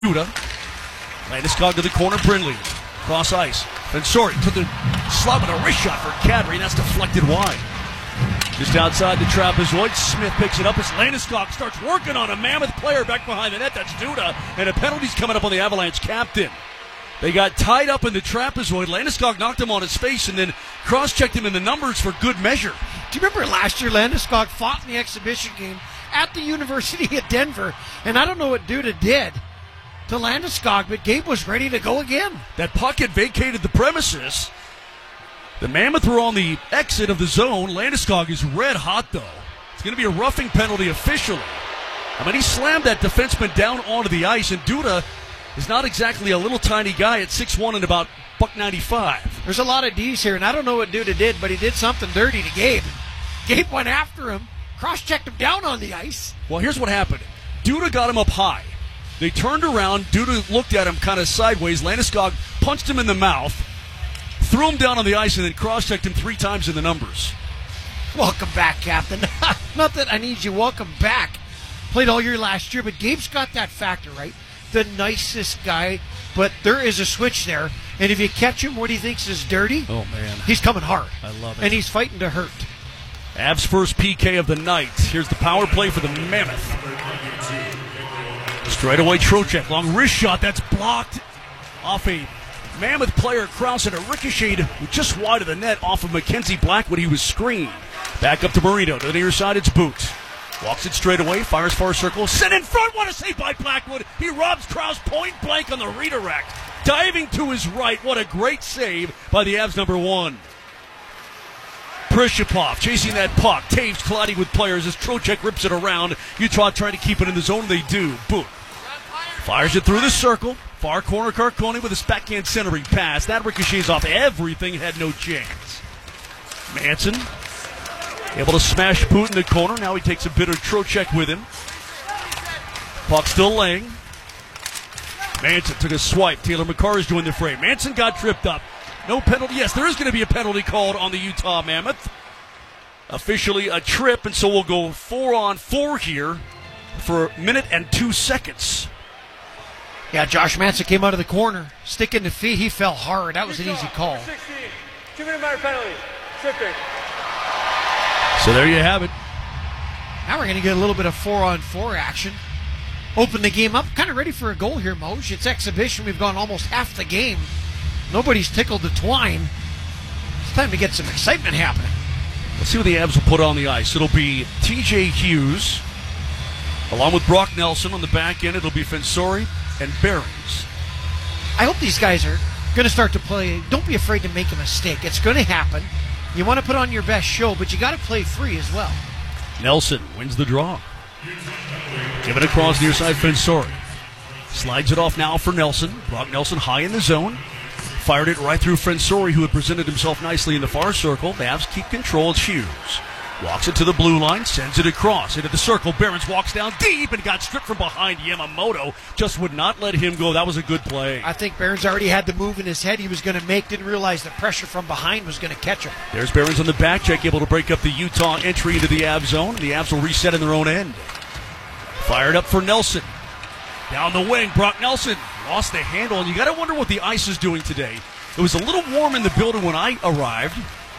Duda. Landeskog to the corner, Brindley. Cross ice. Fensori to the slot with a wrist shot for Kadri, and that's deflected wide. Just outside the trapezoid, Smith picks it up as Landeskog starts working on a Mammoth player back behind the net. That's Duda, and a penalty's coming up on the Avalanche captain. They got tied up in the trapezoid. Landeskog knocked him on his face and then cross-checked him in the numbers for good measure. Do you remember last year Landeskog fought in the exhibition game at the University of Denver, and I don't know what Duda did to Landeskog, but Gabe was ready to go again. That puck had vacated the premises. The Mammoth were on the exit of the zone. Landeskog is red hot, though. It's going to be a roughing penalty officially. I mean, he slammed that defenseman down onto the ice, and Duda is not exactly a little tiny guy at 6'1" and about $195. There's a lot of D's here, and I don't know what Duda did, but he did something dirty to Gabe. Gabe went after him, cross-checked him down on the ice. Well, here's what happened. Duda got him up high. They turned around. Duda looked at him kind of sideways. Landeskog punched him in the mouth, threw him down on the ice, and then cross-checked him 3 times in the numbers. Welcome back, Captain. Not that I need you. Welcome back. Played all year last year, but Gabe's got that factor, right? The nicest guy, but there is a switch there. And if you catch him, what he thinks is dirty, oh man, he's coming hard. I love it. And he's fighting to hurt. Avs' first PK of the night. Here's the power play for the Mammoth. Straight away, Trocheck. Long wrist shot. That's blocked off a Mammoth player. Krause had a ricocheted just wide of the net off of Mackenzie Blackwood. He was screened. Back up to Marino. To the near side, it's Boots. Walks it straight away. Fires far circle. Sent in front. What a save by Blackwood. He robs Krause point blank on the redirect. Diving to his right. What a great save by the Avs number 1. Prishapov chasing that puck. Taves colliding with players as Trocheck rips it around. Utah trying to keep it in the zone. They do. Boot. Fires it through the circle. Far corner, Carcone with his backhand centering pass. That ricochets off everything. Had no chance. Manson able to smash Boot in the corner. Now he takes a bit of Trocheck with him. Puck still laying. Manson took a swipe. Taylor McCarr is joined the fray. Manson got tripped up. No penalty. Yes, there is going to be a penalty called on the Utah Mammoth. Officially a trip, and so we'll go 4-on-4 here for 1 minute and 2 seconds. Yeah, Josh Manson came out of the corner, sticking the feet. He fell hard. That was an easy call. 16. 2-minute minor penalty. Tripping. So there you have it. Now we're going to get a little bit of 4-on-4 action. Open the game up. Kind of ready for a goal here, Moj. It's exhibition. We've gone almost half the game. Nobody's tickled the twine. It's time to get some excitement happening. Let's see what the Avs will put on the ice. It'll be TJ Hughes, along with Brock Nelson on the back end. It'll be Fensori and Behrens. I hope these guys are going to start to play. Don't be afraid to make a mistake. It's going to happen. You want to put on your best show, but you got to play free as well. Nelson wins the draw. Give it across near side, Fensori. Slides it off now for Nelson. Brock Nelson high in the zone. Fired it right through Fensori, who had presented himself nicely in the far circle. The Avs keep control. It's Hughes. Walks it to the blue line, sends it across into the circle. Behrens walks down deep and got stripped from behind. Yamamoto just would not let him go. That was a good play. I think Behrens already had the move in his head he was going to make. Didn't realize the pressure from behind was going to catch him. There's Behrens on the back check, able to break up the Utah entry into the Avs zone. The Avs will reset in their own end. Fired up for Nelson. Down the wing, Brock Nelson lost the handle, and you got to wonder what the ice is doing today. It was a little warm in the building when I arrived.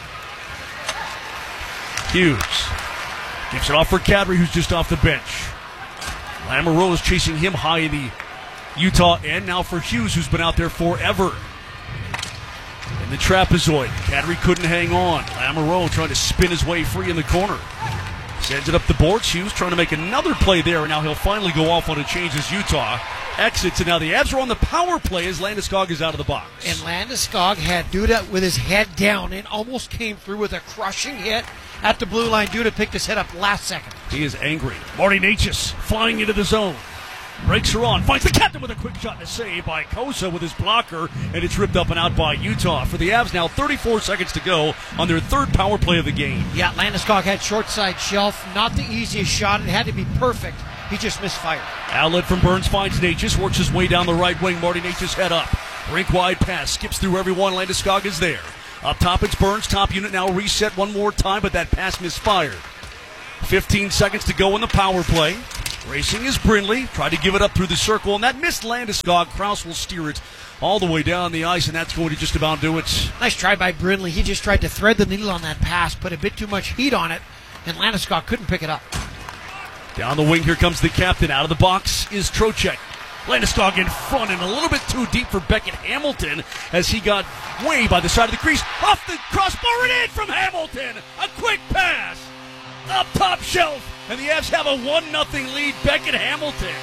Hughes gives it off for Kadri, who's just off the bench. Lamoureux is chasing him high in the Utah end. Now for Hughes, who's been out there forever. In the trapezoid, Kadri couldn't hang on. Lamoureux trying to spin his way free in the corner. Sends it up the boards. Hughes trying to make another play there, and now he'll finally go off on a change as Utah exits. And now the Avs are on the power play as Landeskog is out of the box. And Landeskog had Duda with his head down and almost came through with a crushing hit at the blue line. Duda picked his head up last second. He is angry. Marty Necas flying into the zone. Breaks her on. Finds the captain with a quick shot and a save by Kosa with his blocker. And it's ripped up and out by Utah. For the Avs now 34 seconds to go on their third power play of the game. Yeah, Landeskog had short side shelf. Not the easiest shot. It had to be perfect. He just misfired. Outlet from Burns finds Necas. Works his way down the right wing. Marty Necas head up. Rink wide pass. Skips through everyone. Landeskog is there. Up top it's Burns. Top unit now reset one more time, but that pass misfired. 15 seconds to go in the power play. Racing is Brindley. Tried to give it up through the circle, and that missed Landeskog. Krause will steer it all the way down the ice, and that's going to just about do it. Nice try by Brindley. He just tried to thread the needle on that pass, put a bit too much heat on it, and Landeskog couldn't pick it up. Down the wing, here comes the captain. Out of the box is Trocheck. Landeskog in front and a little bit too deep for Beckett Hamilton as he got way by the side of the crease. Off the crossbar and in from Hamilton. A quick pass. Up top shelf. And the Avs have a 1-0 lead. Beckett Hamilton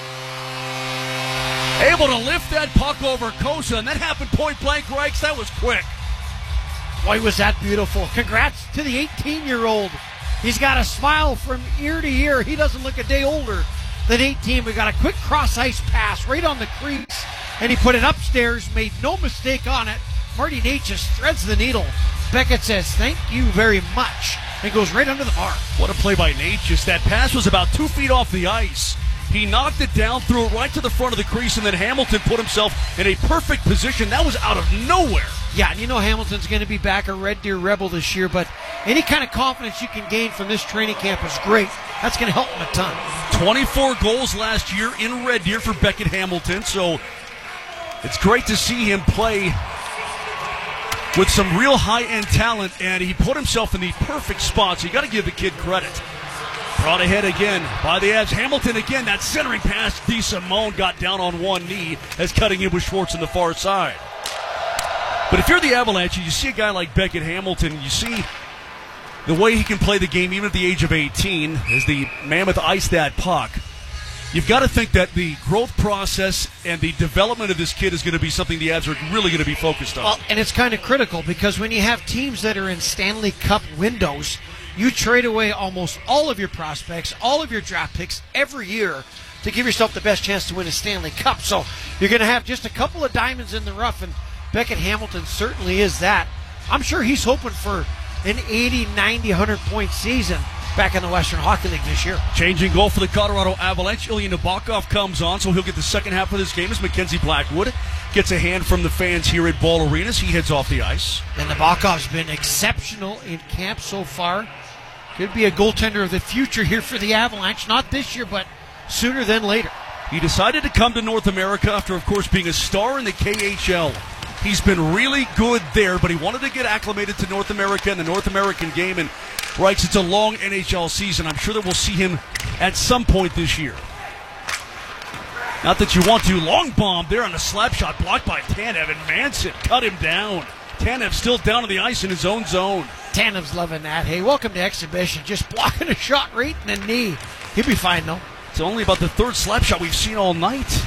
able to lift that puck over Kosa, and that happened point blank, Reichs. That was quick. Boy, was that beautiful. Congrats to the 18-year-old. He's got a smile from ear to ear. He doesn't look a day older than 18. We got a quick cross-ice pass right on the crease, and he put it upstairs, made no mistake on it. Marty Nate just threads the needle. Beckett says, thank you very much, and goes right under the bar. What a play by Nate. Just that pass was about 2 feet off the ice. He knocked it down, threw it right to the front of the crease, and then Hamilton put himself in a perfect position. That was out of nowhere. Yeah, and you know Hamilton's going to be back a Red Deer Rebel this year, but any kind of confidence you can gain from this training camp is great. That's going to help him a ton. 24 goals last year in Red Deer for Beckett Hamilton, so it's great to see him play with some real high-end talent, and he put himself in the perfect spot, so you got to give the kid credit. Brought ahead again by the Avs. Hamilton again, that centering pass. DeSimone got down on one knee as cutting in with Schwartz on the far side. But if you're the Avalanche, you see a guy like Beckett Hamilton, you see the way he can play the game even at the age of 18 as the Mammoth iced that puck. You've got to think that the growth process and the development of this kid is going to be something the Avs are really going to be focused on. Well, and it's kind of critical because when you have teams that are in Stanley Cup windows, you trade away almost all of your prospects, all of your draft picks every year to give yourself the best chance to win a Stanley Cup. So you're going to have just a couple of diamonds in the rough, and Beckett Hamilton certainly is that. I'm sure he's hoping for an 80, 90, 100-point season back in the Western Hockey League this year. Changing goal for the Colorado Avalanche. Ilya Nabokov comes on, so he'll get the second half of this game as Mackenzie Blackwood gets a hand from the fans here at Ball Arena as he heads off the ice. And Nabokov's been exceptional in camp so far. Could be a goaltender of the future here for the Avalanche. Not this year, but sooner than later. He decided to come to North America after, of course, being a star in the KHL. He's been really good there, but he wanted to get acclimated to North America and the North American game. And Reichs, it's a long NHL season. I'm sure that we'll see him at some point this year. Not that you want to. Long bomb there on a slap shot blocked by Tanev, and Manson cut him down. Tanev still down on the ice in his own zone. Tanev's loving that. Hey, welcome to exhibition. Just blocking a shot right in the knee. He'll be fine, though. It's only about the third slap shot we've seen all night.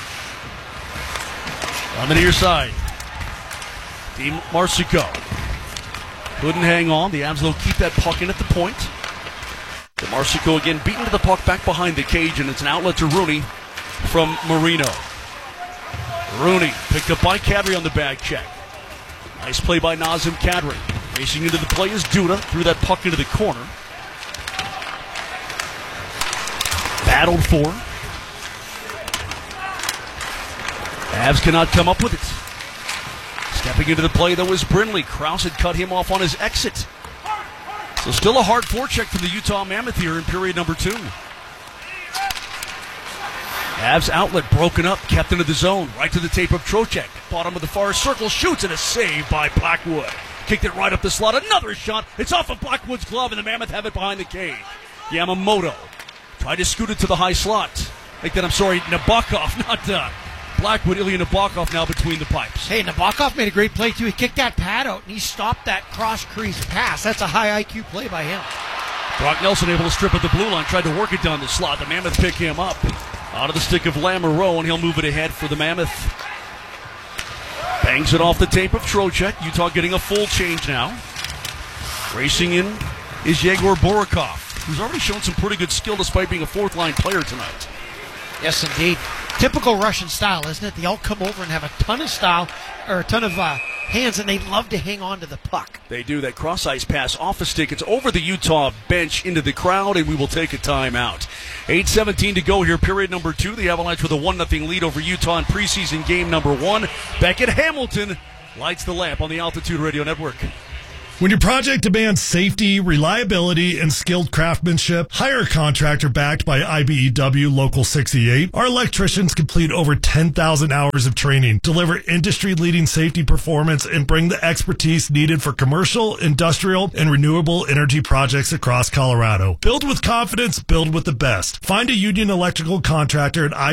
On the near side, Team Marsico couldn't hang on. The Avs will keep that puck in at the point. The Marsico again beaten to the puck back behind the cage, and it's an outlet to Rooney from Marino. Rooney picked up by Kadri on the bag check. Nice play by Nazem Kadri. Racing into the play is Duda. Threw that puck into the corner. Battled for. Avs cannot come up with it. Stepping into the play, though, is Brindley. Krause had cut him off on his exit. So still a hard forecheck from the Utah Mammoth here in period number 2. Avs outlet broken up, kept into the zone. Right to the tape of Trocheck. Bottom of the far circle, shoots, and a save by Blackwood. Kicked it right up the slot. Another shot. It's off of Blackwood's glove, and the Mammoth have it behind the cage. Yamamoto tried to scoot it to the high slot. Nabokov, not Blackwood. Ilya Nabokov now between the pipes. Hey, Nabokov made a great play, too. He kicked that pad out, and he stopped that cross-crease pass. That's a high IQ play by him. Brock Nelson able to strip at the blue line. Tried to work it down the slot. The Mammoth pick him up. Out of the stick of Lamoureux, and he'll move it ahead for the Mammoth. Bangs it off the tape of Trocheck. Utah getting a full change now. Racing in is Yegor Borokov, who's already shown some pretty good skill despite being a fourth-line player tonight. Yes, indeed. Typical Russian style, isn't it? They all come over and have a ton of style, or a ton of hands, and they love to hang on to the puck. They do. That cross-ice pass off the stick. It's over the Utah bench into the crowd, and we will take a timeout. 8:17 to go here, period number 2. The Avalanche with a 1-0 lead over Utah in preseason game number 1. Beckett Hamilton lights the lamp on the Altitude Radio Network. When your project demands safety, reliability, and skilled craftsmanship, hire a contractor backed by IBEW Local 68. Our electricians complete over 10,000 hours of training, deliver industry-leading safety performance, and bring the expertise needed for commercial, industrial, and renewable energy projects across Colorado. Build with confidence, build with the best. Find a Union Electrical contractor at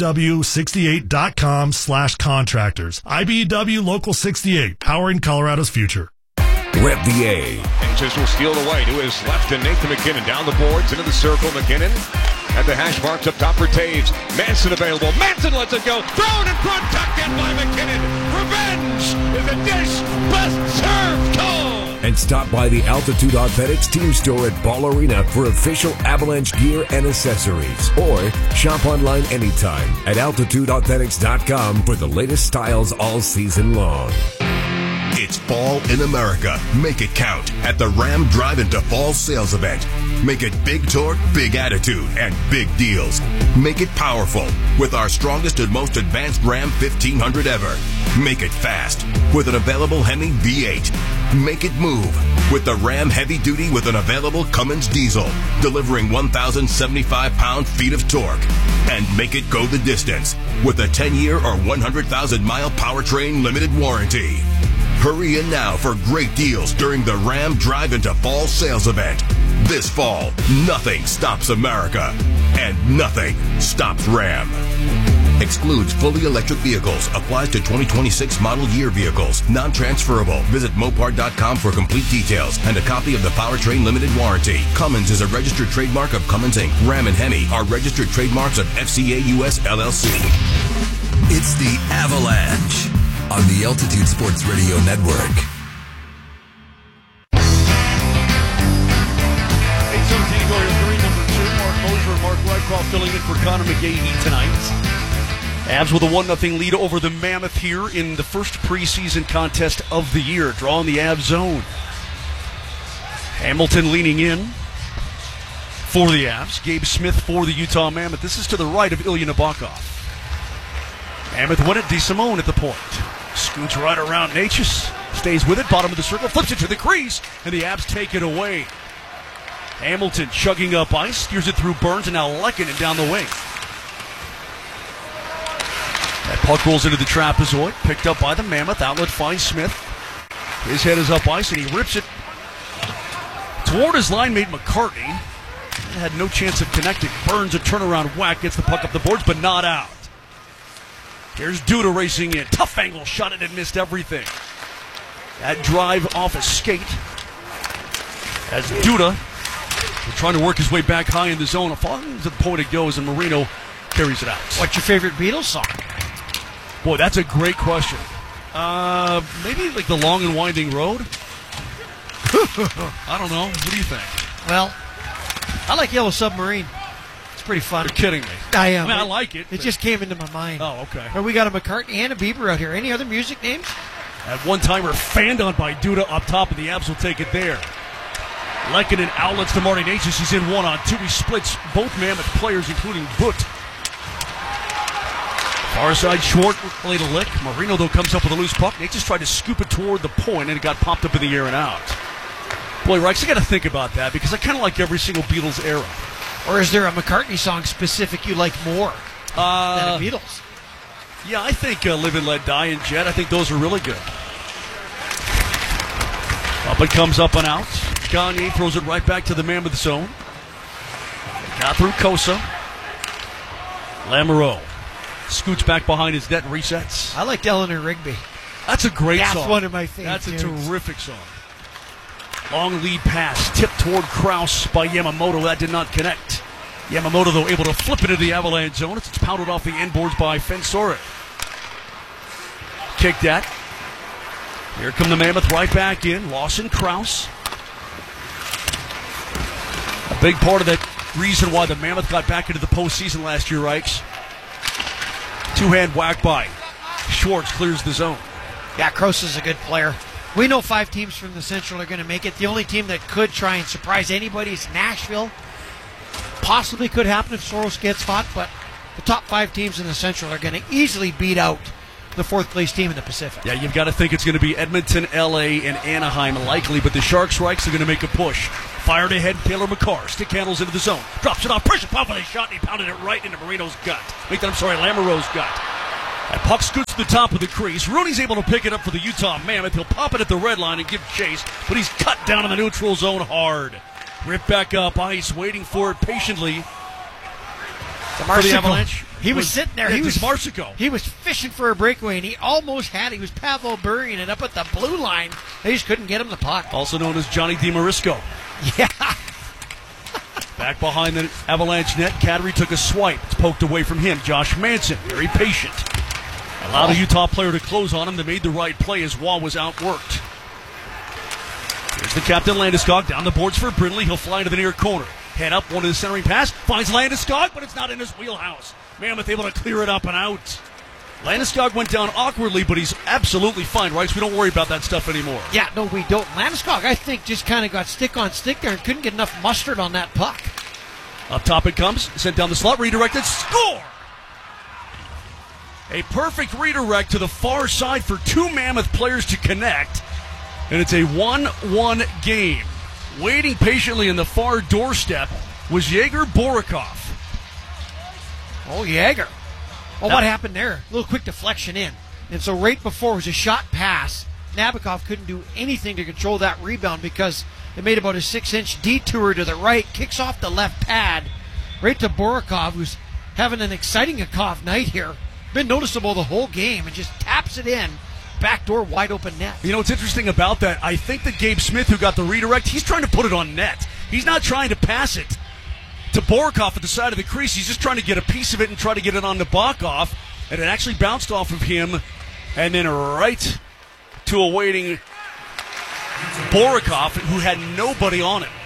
IBEW68.com/contractors. IBEW Local 68, powering Colorado's future. Rep the A. Angels will steal it away to his left, and Nathan McKinnon down the boards into the circle. McKinnon at the hash marks up top for Taves. Manson available. Manson lets it go. Thrown in front, tucked in by McKinnon. Revenge is a dish best served cold. And stop by the Altitude Athletics team store at Ball Arena for official Avalanche gear and accessories. Or shop online anytime at altitudeathletics.com for the latest styles all season long. It's Fall in America. Make it count at the Ram Drive Into Fall sales event. Make it big torque, big attitude, and big deals. Make it powerful with our strongest and most advanced Ram 1500 ever. Make it fast with an available Hemi V8. Make it move with the Ram Heavy Duty with an available Cummins diesel, delivering 1,075 pound-feet of torque. And make it go the distance with a 10-year or 100,000-mile powertrain limited warranty. Hurry in now for great deals during the Ram Drive Into Fall sales event. This fall, nothing stops America, and nothing stops Ram. Excludes fully electric vehicles. Applies to 2026 model year vehicles. Non-transferable. Visit Mopar.com for complete details and a copy of the powertrain limited warranty. Cummins is a registered trademark of Cummins Inc. Ram and Hemi are registered trademarks of FCA US LLC. It's the Avalanche on the Altitude Sports Radio Network. 8:17 going to 3, number 2. Mark Mosier and Mark Rycroft filling in for Connor McGahey tonight. Avs with a 1-0 lead over the Mammoth here in the first preseason contest of the year. Drawing the Avs zone. Hamilton leaning in for the Avs. Gabe Smith for the Utah Mammoth. This is to the right of Ilya Nabokov. Mammoth win it. DeSimone at the point. Scoots right around Natchez. Stays with it. Bottom of the circle. Flips it to the crease. And the Avs take it away. Hamilton chugging up ice. Steers it through Burns. And now Lehkonen down the wing. That puck rolls into the trapezoid. Picked up by the Mammoth. Outlet finds Smith. His head is up ice. And he rips it toward his line mate McCartney. Had no chance of connecting. Burns a turnaround whack. Gets the puck up the boards. But not out. Here's Duda racing in. Tough angle. Shot it and missed everything. That drive off a skate. As Duda is trying to work his way back high in the zone. Falling to the point it goes, and Marino carries it out. What's your favorite Beatles song? Boy, that's a great question. Maybe like The Long and Winding Road? I don't know. What do you think? Well, I like Yellow Submarine. It's pretty fun. You're kidding me. I am. I like it. It just came into my mind. Oh, okay. But we got a McCartney and a Bieber out here. Any other music names? At one timer, fanned on by Duda up top, and the Avs will take it there. Lehkonen outlets to Marty Natchez. He's in 1-on-2. He splits both Mammoth players, including Butt. Far side short, play to Lick. Marino, though, comes up with a loose puck. Natchez tried to scoop it toward the point, and it got popped up in the air and out. Boy, Rex, I got to think about that, because I kind of like every single Beatles era. Or is there a McCartney song specific you like more than the Beatles? Yeah, I think Live and Let Die and Jet, I think those are really good. Up it comes up and out. Gagne throws it right back to the Mammoth zone. Got through Kosa. Lamoureux scoots back behind his net and resets. I liked Eleanor Rigby. That's a great song. That's one of my favorites. That's a terrific song. Long lead pass, tipped toward Krause by Yamamoto. That did not connect. Yamamoto, though, able to flip it into the Avalanche zone. It's pounded off the inboards by Fensoren. Kick that. Here come the Mammoth right back in. Lawson, Krause. A big part of that reason why the Mammoth got back into the postseason last year, Reichs. Two-hand whack by. Schwartz clears the zone. Yeah, Krause is a good player. We know 5 teams from the Central are going to make it. The only team that could try and surprise anybody is Nashville. Possibly could happen if Soros gets hot, but the top 5 teams in the Central are going to easily beat out the fourth-place team in the Pacific. Yeah, you've got to think it's going to be Edmonton, L.A., and Anaheim likely, but the Sharks strikes are going to make a push. Fired ahead, Taylor McCarr. Stick handles into the zone. Drops it off. Pressure pop with a shot, and he pounded it right into Lamoureux's gut. That puck scoots to the top of the crease. Rooney's able to pick it up for the Utah Mammoth. He'll pop it at the red line and give chase, but he's cut down in the neutral zone hard. Ripped back up ice, waiting for it patiently. For the Avalanche. He was sitting there. He was Marsico. He was fishing for a breakaway, and he almost had it. He was Pavel burying it up at the blue line. They just couldn't get him the puck. Also known as Johnny DiMarisco. Yeah. Back behind the Avalanche net, Kadri took a swipe. It's poked away from him. Josh Manson, very patient. Allowed a Utah player to close on him. They made the right play as Waugh was outworked. Here's the captain, Landeskog, down the boards for Brindley. He'll fly into the near corner. Head up, one to the centering pass. Finds Landeskog, but it's not in his wheelhouse. Mammoth able to clear it up and out. Landeskog went down awkwardly, but he's absolutely fine, right? So we don't worry about that stuff anymore. Yeah, no, we don't. Landeskog, I think, just kind of got stick on stick there and couldn't get enough mustard on that puck. Up top it comes. Sent down the slot, redirected. Score! A perfect redirect to the far side for two Mammoth players to connect. And it's a 1-1 game. Waiting patiently in the far doorstep was Yegor Borikov. Oh, Yegor. Oh, what happened there? A little quick deflection in. And so right before it was a shot pass. Nabokov couldn't do anything to control that rebound because it made about a 6-inch detour to the right, kicks off the left pad, right to Borikov, who's having an exciting night here. Been noticeable the whole game and just taps it in. Backdoor wide open net. You know what's interesting about that? I think that Gabe Smith, who got the redirect, he's trying to put it on net. He's not trying to pass it to Borikov at the side of the crease. He's just trying to get a piece of it and try to get it on to Nabokov. And it actually bounced off of him and then right to a waiting Borikov, who had nobody on him.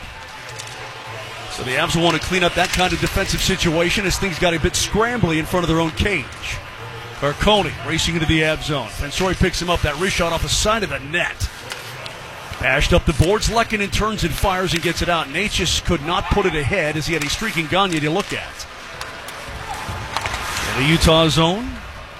So the Avs will want to clean up that kind of defensive situation as things got a bit scrambly in front of their own cage. Arconi racing into the Avs zone. Fensori picks him up. That wrist shot off the side of the net. Bashed up the boards. Lehkonen turns and fires and gets it out. Natchez could not put it ahead as he had a streaking Gagne to look at. In the Utah zone,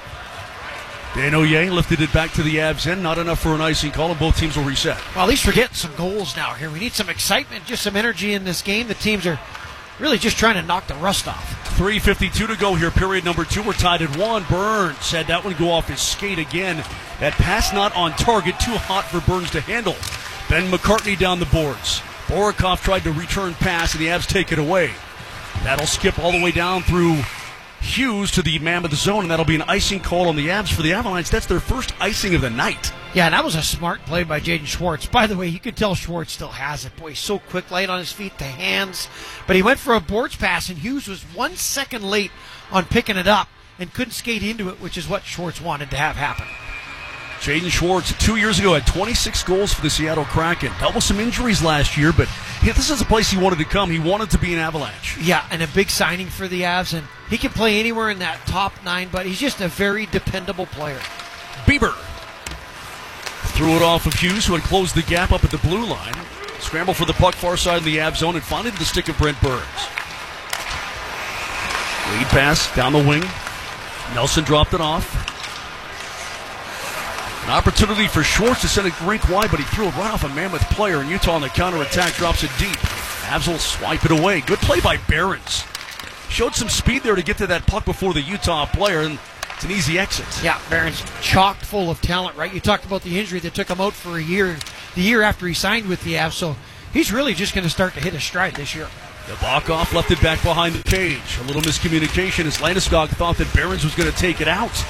Desnoyers lifted it back to the Avs end. Not enough for an icing call, and both teams will reset. Well, at least we're getting some goals now here. We need some excitement, just some energy in this game. The teams are really just trying to knock the rust off. 3:52 to go here, period number 2. We're tied at 1. Burns had that one go off his skate again. That pass not on target, too hot for Burns to handle. Ben McCartney down the boards. Borikov tried to return pass, and the Avs take it away. That'll skip all the way down through Hughes to the Mammoth zone, and that'll be an icing call on the Avs for the Avalanche. That's their first icing of the night. Yeah, and that was a smart play by Jaden Schwartz. By the way, you can tell Schwartz still has it. Boy, he's so quick, light on his feet, the hands. But he went for a boards pass, and Hughes was 1 second late on picking it up and couldn't skate into it, which is what Schwartz wanted to have happen. Jaden Schwartz, 2 years ago, had 26 goals for the Seattle Kraken. Dealt with some injuries last year, but this is a place he wanted to come. He wanted to be an Avalanche. Yeah, and a big signing for the Avs, and he can play anywhere in that top 9, but he's just a very dependable player. Bieber threw it off of Hughes, who had closed the gap up at the blue line. Scramble for the puck far side of the Avs zone, and finally to the stick of Brent Burns. Lead pass down the wing. Nelson dropped it off. An opportunity for Schwartz to send it rink wide, but he threw it right off a Mammoth player, and Utah on the counter-attack drops it deep. Avs will swipe it away. Good play by Behrens. Showed some speed there to get to that puck before the Utah player, and it's an easy exit. Yeah, Behrens chocked full of talent, right? You talked about the injury that took him out for a year, the year after he signed with the Avs, so he's really just going to start to hit his stride this year. Nabokov left it back behind the cage. A little miscommunication as Landeskog thought that Behrens was going to take it out.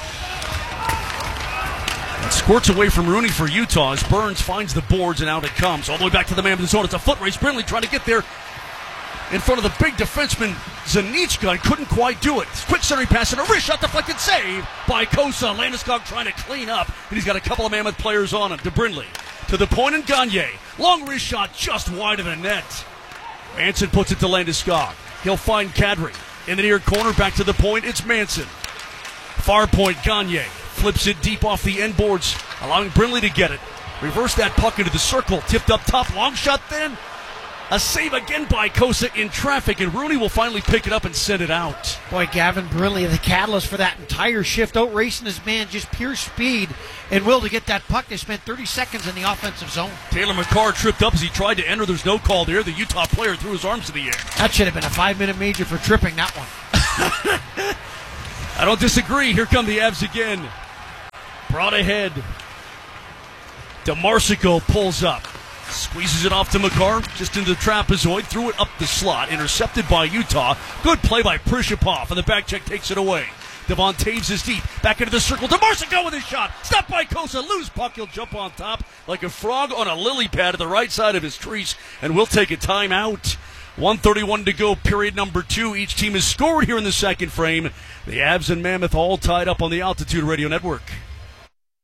It squirts away from Rooney for Utah as Burns finds the boards, and out it comes. All the way back to the man in the zone. It's a foot race. Brindley trying to get there in front of the big defenseman Zanichka and couldn't quite do it. Quick centering pass and a wrist shot, deflected save by Kosa. Landeskog trying to clean up, and he's got a couple of Mammoth players on him. To Brindley, to the point, and Gagne. Long wrist shot just wide of the net. Manson puts it to Landeskog. He'll find Kadri. In the near corner, back to the point, it's Manson. Far point, Gagne. Flips it deep off the end boards, allowing Brindley to get it. Reverse that puck into the circle. Tipped up top. Long shot then. A save again by Kosa in traffic, and Rooney will finally pick it up and send it out. Boy, Gavin Brindley, the catalyst for that entire shift, out racing his man, just pure speed and will to get that puck. They spent 30 seconds in the offensive zone. Taylor McCarr tripped up as he tried to enter. There's no call there. The Utah player threw his arms in the air. That should have been a 5-minute major for tripping that one. I don't disagree. Here come the Avs again. Brought ahead. DeMarsico pulls up. Squeezes it off to McCarr, just into the trapezoid, threw it up the slot, intercepted by Utah. Good play by Prishapov, and the back check takes it away. Devon Taves is deep, back into the circle. DeMarsico with his shot, stopped by Kosa, loose puck, he'll jump on top like a frog on a lily pad at the right side of his crease, and we'll take a timeout. 1:31 to go, period number 2. Each team has scored here in the second frame. The Avs and Mammoth all tied up on the Altitude Radio Network.